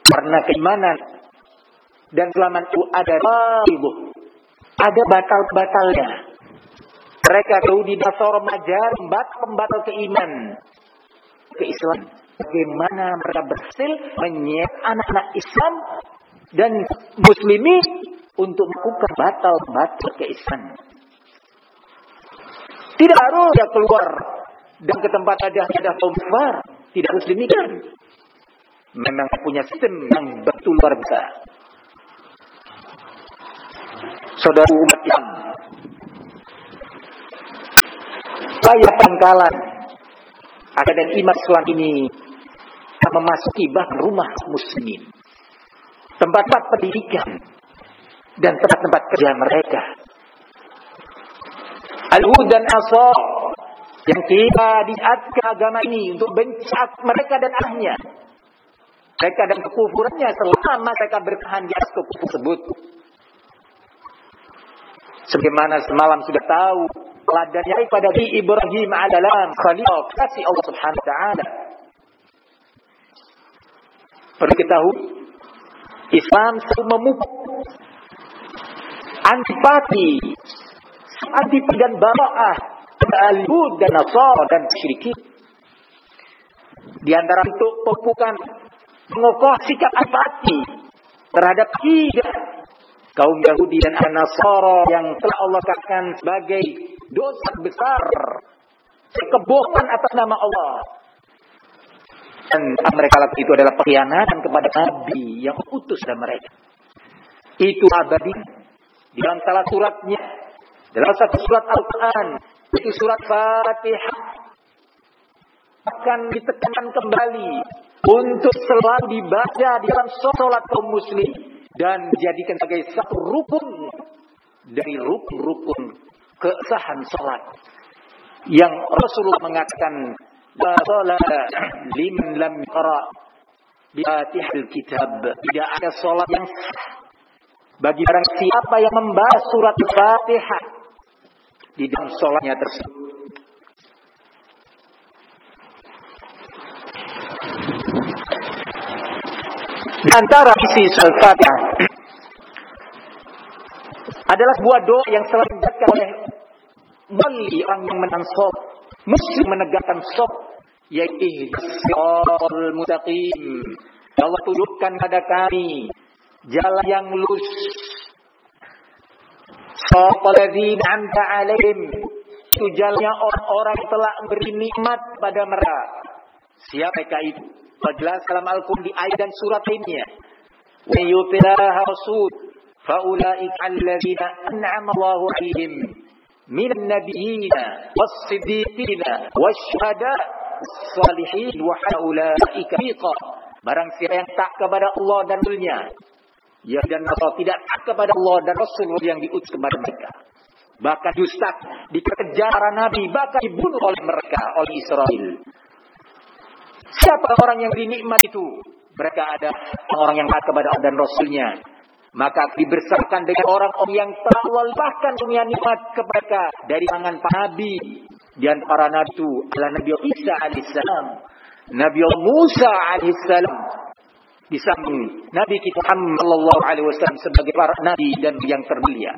karena keimanan. Dan selama itu ada batal-batalnya. Mereka Yahudi Nasara mengajar pembatal keiman ke Islam. Bagaimana mereka berhasil menyeret anak-anak Islam dan muslimin untuk melakukan batal-batal keislaman. Tidak harus dia keluar dan ke tempat ada kaum kafir. Tidak harus demikian. Memang punya sistem yang betul luar biasa. Saudara umat Islam, saya pangkalan ada dan iman Islam ini memasuki bahkan rumah muslimin, tempat-tempat pendidikan dan tempat-tempat kerja mereka. Al-Hud dan Asar yang kita diatkan agama ini untuk benci mereka dan ahlinya, mereka dan kekufurannya selama mereka bertahan di atas kekufuran tersebut. Sebagaimana semalam sudah tahu teladannya pada Ibrahim adalah khalifah kasih Allah Subhanahu wa taala. Perlu ketahui, Islam selalu memupuk antipati dan bara'ah Al-Yahud dan Nasara dan musyrikin. Di antara bentuk pemupukan mengokoh sikap antipati terhadap kaum Yahudi dan Nasara yang telah Allah katakan sebagai dosa besar, kebohongan atas nama Allah. Dan mereka lakukan itu adalah pengkhianatan kepada Nabi yang utus dan mereka. Itu abadi di dalam salah suratnya, dalam satu surat Al-Quran, itu surat Fatihah, akan ditekankan kembali untuk selalu dibaca di dalam sholat kaum muslim dan dijadikan sebagai satu rukun dari rukun-rukun kesahan sholat yang Rasulullah mengatakan, la sholata liman lam yaqra bi Fatihil kitab. Tidak ada sholat yang sah bagi barang siapa yang membaca surat Fatihah di dalam sholatnya tersebut. Di antara isi surat Fatihah adalah sebuah doa yang selalu dibacakan oleh wali orang yang menang sholat, muslim menegakkan sholat, yaitu Siratal Mustaqim. Allah tunjukkan pada kami jalan yang lurus. Siratal ladzina an'amta 'alaihim, itu jalannya orang-orang yang telah beri nikmat pada mereka. Siapa mereka itu? Jelas dalam Al-Quran di ayat dan surat lainnya. Wa yuti'ir rasul fa ulaika alladzina an'ama Allahu 'alaihim minan nabiyyin was-siddiqin wasyuhada was-salihin wa ulaika fiqa. Barang siapa yang tak kepada Allah dan Rasul-Nya, ya dan Nasara tidak tak kepada Allah dan Rasul yang diutus kepada mereka, bahkan dusta, dikejar para nabi, bahkan dibunuh oleh mereka, oleh Israel. Siapa orang yang dinikmat itu? Mereka ada orang yang taat kepada Allah dan Rasul-Nya. Maka dibersamakan dengan orang-orang yang telah Allah limpahkan dunia nikmat kepada mereka dari tangan para nabi. Di antara para nabi itu adalah Nabi Isa alaihissalam, Nabi Musa alaihissalam, di samping Nabi kita Muhammad sallallahu alaihi wasallam sebagai para nabi dan yang termulia.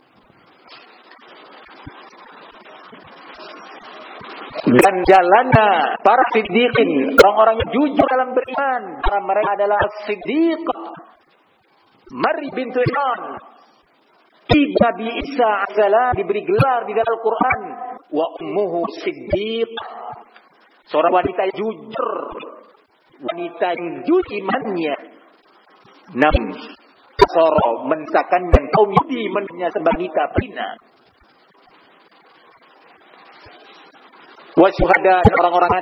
Dan jalannya para siddiqin, orang-orang yang jujur dalam beriman, para mereka adalah siddiq. Maryam bintu Imran, ibu Nabi Isa alaihissalam, diberi gelar di dalam Al-Quran, wa ummuhu siddiq, seorang wanita yang jujur, wanita yang jujur imannya. Namun Nasara mensahkan dan kaum Yahudi menanya sebagai wanita pina. Wasyuhada, orang-orang